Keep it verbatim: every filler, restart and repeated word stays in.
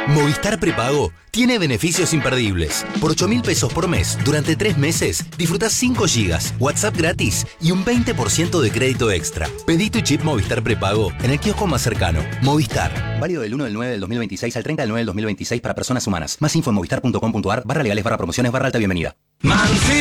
Movistar Prepago tiene beneficios imperdibles. Por ocho mil pesos por mes, durante tres meses, disfrutás cinco gigas, WhatsApp gratis y un veinte por ciento de crédito extra. Pedí tu chip Movistar Prepago en el kiosco más cercano. Movistar. Válido del uno del nueve del dos mil veintiséis al treinta del nueve del dos mil veintiséis para personas humanas. Más info en movistar punto com punto ar barra legales barra promociones barra alta bienvenida.